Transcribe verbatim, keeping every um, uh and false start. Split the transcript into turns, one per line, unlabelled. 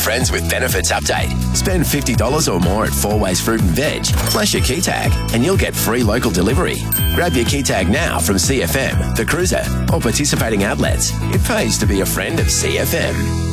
Friends with Benefits update. Spend fifty dollars or more at Four Ways Fruit and Veg, plus your key tag, and you'll get free local delivery. Grab your key tag now from C F M, The Cruiser, or participating outlets. It pays to be a friend of C F M.